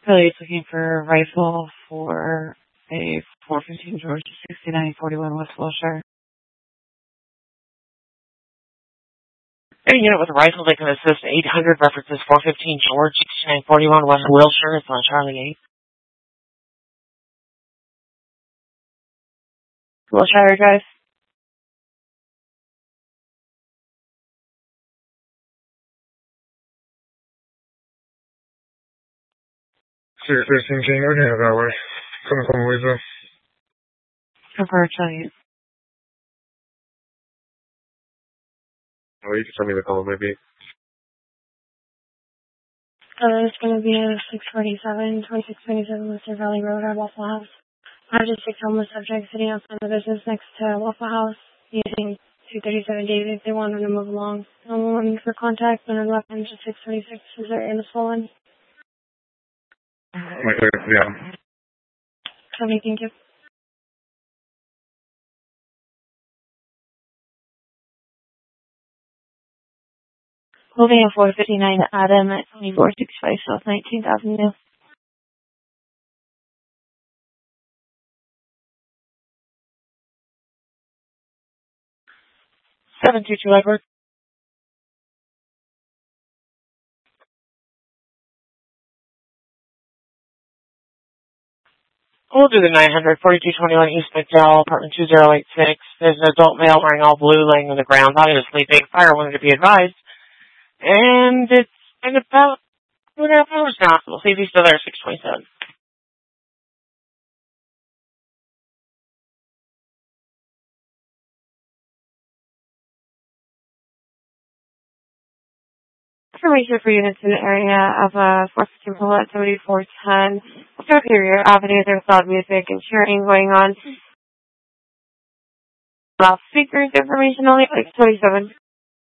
Really, it's looking for a rifle for a 415 George 6941 West Wilshire. Any unit with a rifle that can assist 800 references 415 George 6941 West Wilshire. It's on Charlie 8. Wilshire Drive. Six 15 King, looking at it that way. Coming from Louisa. Confirm Charlie 8. Oh, you can send me the call, maybe. It's going to be a 2627 Worcester Valley Road at Waffle House. I have just 6 homeless subjects sitting outside the business next to Waffle House using 237 David if they wanted to move along. I'm looking for contact when I'm left into 626. Is there in the swollen? Yeah. Okay, thank you. Moving at 459 Adam at 2465 South 19th Avenue. Seven two two Edward. We'll do the 900 4221 East McDowell, apartment 2086. There's an adult male wearing all blue laying on the ground. Thought he was sleeping. Fire wanted to be advised. And it's been about 2.5 hours now. We'll see if he's still there, 627. Information for units in the area of 415 Pula at 7410. Superior Avenue, there's loud music and cheering going on. Loudspeakers information only, 627.